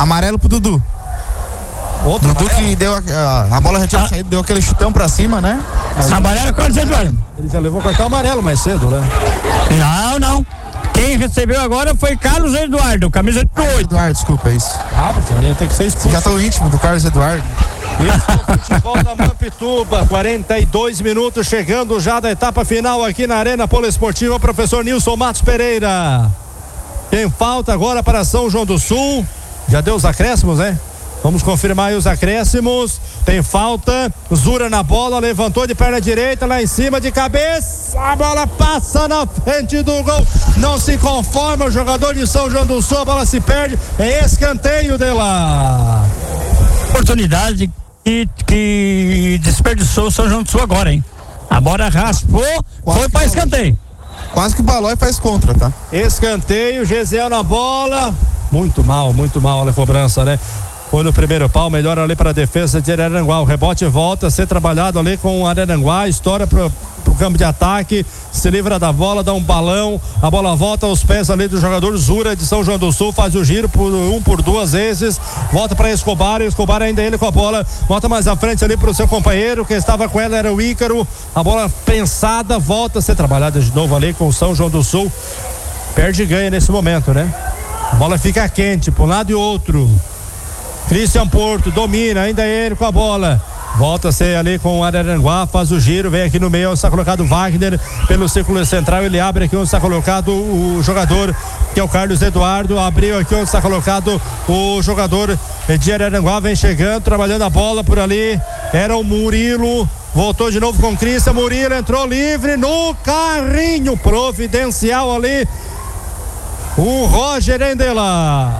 Amarelo pro Dudu. Outro Dudu que deu a bola já tinha saído, deu aquele chutão pra cima, né? Amarelo, Carlos Eduardo. Ele já levou cartão amarelo mais cedo, né? Não. Quem recebeu agora foi Carlos Eduardo, camisa 8. Eduardo, desculpa, é isso. Porque tem que ser expulso. Já tô íntimo do Carlos Eduardo. Isso, futebol da Mampituba, 42 minutos, chegando já da etapa final aqui na Arena Poliesportiva, professor Nilson Matos Pereira. Tem falta agora para São João do Sul. Já deu os acréscimos, né? Vamos confirmar aí os acréscimos. Tem falta. Zura na bola, levantou de perna direita, lá em cima de cabeça. A bola passa na frente do gol. Não se conforma o jogador de São João do Sul. A bola se perde. É escanteio dela. Oportunidade que desperdiçou o São João do Sul agora, hein? A bola raspou, foi para escanteio. Quase que o Balói faz contra, tá? Escanteio, Gesiel na bola. Muito mal a cobrança, né? Foi no primeiro pau, melhor ali para a defesa de Araranguá. O rebote volta a ser trabalhado ali com o Araranguá, estoura pro campo de ataque, se livra da bola, dá um balão, a bola volta aos pés ali do jogador Zura de São João do Sul, faz o giro por duas vezes, volta para Escobar ainda ele com a bola, volta mais à frente ali pro seu companheiro, que estava com ela era o Ícaro, a bola pensada, volta a ser trabalhada de novo ali com o São João do Sul, perde e ganha nesse momento, né? A bola fica quente para um lado e outro. Christian Porto domina, ainda ele com a bola. Volta a ser ali com o Araranguá, faz o giro, vem aqui no meio, onde está colocado Wagner pelo círculo central, ele abre aqui onde está colocado o jogador, que é o Carlos Eduardo, abriu aqui onde está colocado o jogador de Araranguá, vem chegando, trabalhando a bola por ali, era o Murilo, voltou de novo com o Christian, Murilo entrou livre no carrinho providencial ali, o Roger Endela.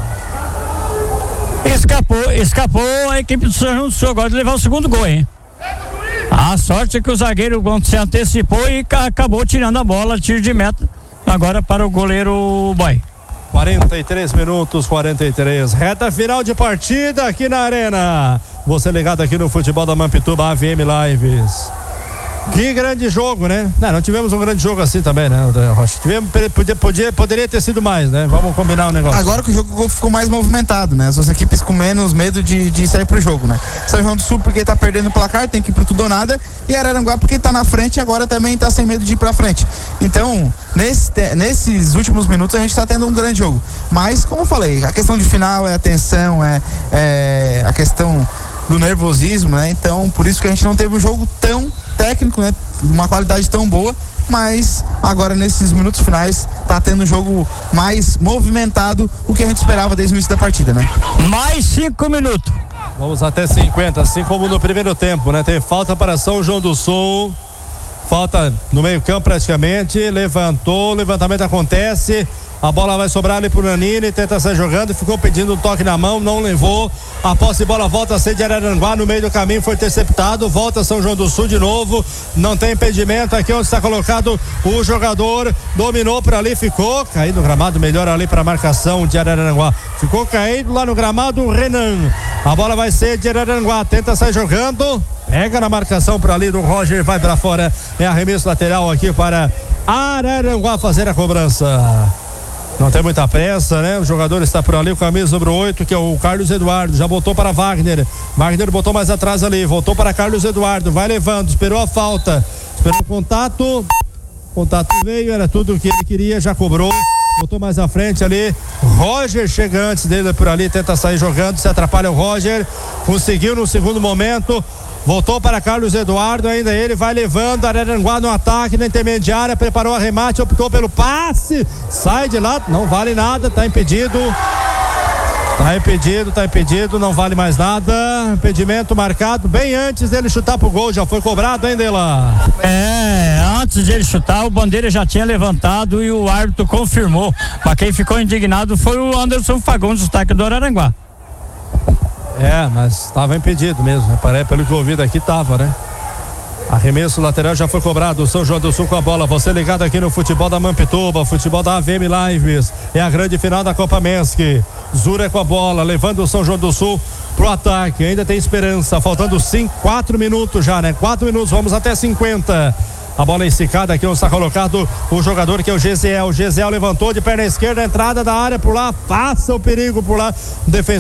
Escapou a equipe do São João do Sul agora de levar o segundo gol, hein? A sorte é que o zagueiro se antecipou e acabou tirando a bola, tiro de meta, agora para o goleiro Boy. 43 minutos, 43. Reta final de partida aqui na Arena. Você ligado aqui no futebol da Mampituba AVM Lives. Que grande jogo, né? Não tivemos um grande jogo assim também, né, Rocha? Poderia ter sido mais, né? Vamos combinar o negócio. Agora que o jogo ficou mais movimentado, né? As duas equipes com menos medo de sair pro jogo, né? São João do Sul porque tá perdendo o placar, tem que ir pro tudo ou nada, e Araranguá porque tá na frente e agora também tá sem medo de ir pra frente. Então, nesses últimos minutos a gente tá tendo um grande jogo. Mas, como eu falei, a questão de final é a tensão, é a questão do nervosismo, né? Então, por isso que a gente não teve um jogo tão técnico, né? Uma qualidade tão boa, mas agora nesses minutos finais tá tendo um jogo mais movimentado, o que a gente esperava desde o início da partida, né? Mais 5 minutos. Vamos até 50, assim como no primeiro tempo, né? Tem falta para São João do Sul, falta no meio campo praticamente, levantou, o levantamento acontece, a bola vai sobrar ali pro Nanini, tenta sair jogando, ficou pedindo um toque na mão, não levou, a posse de bola volta a ser de Araranguá, no meio do caminho foi interceptado, volta São João do Sul de novo, não tem impedimento, aqui onde está colocado o jogador, dominou por ali, ficou caído no gramado, melhor ali para a marcação de Araranguá, ficou caído lá no gramado o Renan, a bola vai ser de Araranguá, tenta sair jogando, pega na marcação por ali do Roger, vai para fora, é arremesso lateral aqui para Araranguá fazer a cobrança. Não tem muita pressa, né? O jogador está por ali, o camisa número 8, que é o Carlos Eduardo, já botou para Wagner botou mais atrás ali, voltou para Carlos Eduardo, vai levando, esperou a falta, esperou o contato veio, era tudo o que ele queria, já cobrou, botou mais à frente ali, Roger chega antes dele por ali, tenta sair jogando, se atrapalha o Roger, conseguiu no segundo momento, voltou para Carlos Eduardo, ainda ele vai levando Araranguá no ataque, na intermediária, preparou o arremate, optou pelo passe, sai de lá, não vale nada, tá impedido, não vale mais nada, impedimento marcado bem antes dele chutar pro gol, já foi cobrado, hein, Dela? Antes de ele chutar, o bandeira já tinha levantado e o árbitro confirmou, mas quem ficou indignado foi o Anderson Fagundes, o destaque do Araranguá. Mas estava impedido mesmo, né? Pelo que eu ouvi daqui estava, né? Arremesso lateral já foi cobrado, o São João do Sul com a bola, você ligado aqui no futebol da Mampituba, futebol da AVM Lives, é a grande final da Copa Mesc, Zura com a bola, levando o São João do Sul pro ataque, ainda tem esperança, faltando 4 minutos já, né? 4 minutos, vamos até 50. A bola esticada aqui onde está colocado o jogador que é o Gesiel levantou de perna esquerda, entrada da área por lá, passa o perigo por lá, defensor